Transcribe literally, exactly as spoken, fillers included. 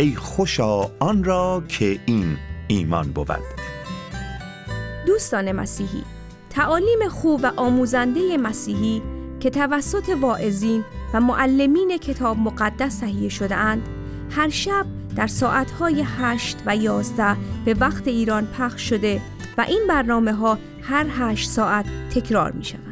ای خوشا آن را که این ایمان بود. دوستان مسیحی، تعالیم خوب و آموزنده مسیحی که توسط واعظین و معلمین کتاب مقدس تهیه شده اند، هر شب در ساعتهای هشت و یازده به وقت ایران پخش شده و این برنامه ها هر هشت ساعت تکرار می شود.